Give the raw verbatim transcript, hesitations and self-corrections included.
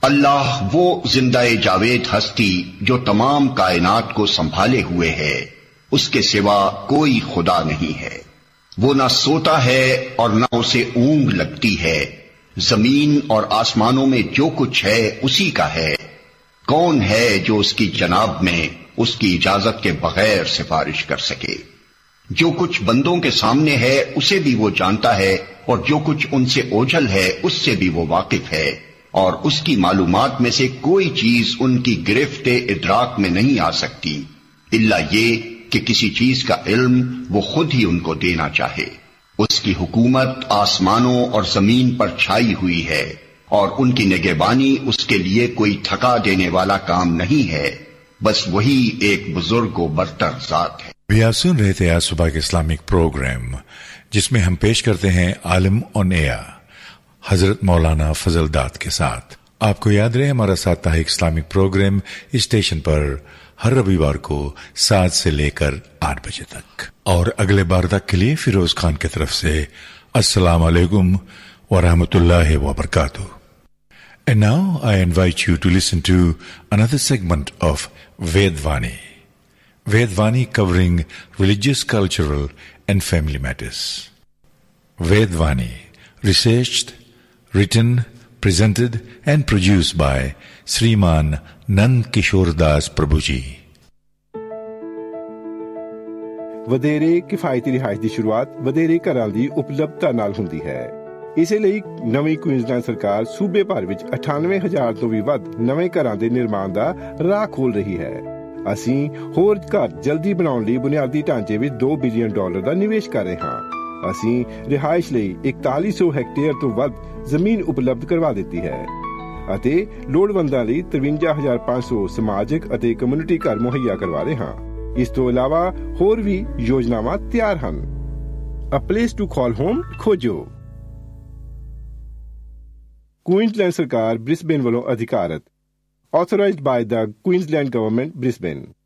اللہ وہ زندہ جاوید ہستی جو تمام کائنات کو سنبھالے ہوئے ہے، اس کے سوا کوئی خدا نہیں ہے۔ وہ نہ سوتا ہے اور نہ اسے اونگ لگتی ہے۔ زمین اور آسمانوں میں جو کچھ ہے اسی کا ہے۔ کون ہے جو اس کی جناب میں اس کی اجازت کے بغیر سفارش کر سکے؟ جو کچھ بندوں کے سامنے ہے اسے بھی وہ جانتا ہے، اور جو کچھ ان سے اوجھل ہے اس سے بھی وہ واقف ہے، اور اس کی معلومات میں سے کوئی چیز ان کی گرفت ادراک میں نہیں آ سکتی الا یہ کہ کسی چیز کا علم وہ خود ہی ان کو دینا چاہے۔ اس کی حکومت آسمانوں اور زمین پر چھائی ہوئی ہے، اور ان کی نگہبانی اس کے لیے کوئی تھکا دینے والا کام نہیں ہے، بس وہی ایک بزرگ و برتر ذات ہے۔ آپ سن رہے تھے آج صبح کے اسلامک پروگرام، جس میں ہم پیش کرتے ہیں عالم آن ایئر حضرت مولانا فضل داد کے ساتھ۔ آپ کو یاد رہے ہمارا ساپتاہک اسلامک پروگرام اسٹیشن پر ہر رویوار کو سات سے لے کر آٹھ بجے تک، اور اگلے بار تک کے لیے فیروز خان کی طرف سے السلام علیکم ورحمۃ اللہ وبرکاتہ۔ And now I invite you to listen to another segment of Vedvani. Vedvani covering religious, cultural and family matters. Vedvani, researched, written, presented and produced by Sriman Nand Kishore Das Prabhuji. ਵਧੇਰੇ ਕਿਫਾਇਤੀ ਰਿਹਾਇਸ਼ ਦੀ ਸ਼ੁਰੂਆਤ ਵਧੇਰੇ ਘਰਾਂ ਦੀ ਉਪਲਬਧਤਾ ਨਾਲ ਹੁੰਦੀ ਹੈ। ਇਸੇ ਲਈ ਨਵੀਂ ਕੁਈਨਜ਼ਲੈਂਡ ਸਰਕਾਰ ਸੂਬੇ ਭਰ ਵਿੱਚ ਅਠਾਨਵੇਂ ਹਜ਼ਾਰ ਤੋਂ ਵੀ ਵੱਧ ਨਵੇਂ ਘਰਾਂ ਦੇ ਨਿਰਮਾਣ ਦਾ ਰਾਹ ਖੋਲ੍ਹ ਰਹੀ ਹੈ। ਅਸੀਂ ਹੋਰ ਘਰ ਜਲਦੀ ਬਣਾਉਣ ਲਈ ਬੁਨਿਆਦੀ ਢਾਂਚੇ ਵਿੱਚ ਦੋ ਬਿਲੀਅਨ ਡਾਲਰ ਦਾ ਨਿਵੇਸ਼ ਕਰ ਰਹੇ ਹਾਂ। ਅਸੀਂ ਰਿਹਾਇਸ਼ ਲਈ ਇਕਤਾਲੀ ਸੌ ਹੈਕਟੇਅਰ ਤੋਂ ਵੱਧ ਜ਼ਮੀਨ ਉਪਲਬਧ ਕਰਵਾ ਦਿੱਤੀ ਹੈ ਅਤੇ ਲੋੜਵੰਦਾਂ ਲਈ ਤਰਵੰਜਾ ਹਜ਼ਾਰ ਪੰਜ ਸੌ ਸਮਾਜਿਕ ਅਤੇ ਕਮਿਊਨਿਟੀ ਘਰ ਮੁਹੱਈਆ ਕਰਵਾ ਰਹੇ ਹਾਂ। ਇਸ ਤੋਂ ਇਲਾਵਾ ਹੋਰ ਵੀ ਯੋਜਨਾਵਾਂ ਤਿਆਰ ਹਨ। ਅ ਪਲੇਸ ਟੂ ਕਾਲ ਹੋਮ ਖੋਜੋ। ਕੁਈਨਜ਼ਲੈਂਡ ਸਰਕਾਰ ਬ੍ਰਿਸਬੇਨ ਵੱਲੋਂ ਅਧਿਕਾਰਤ, authorized by the Queensland Government, Brisbane.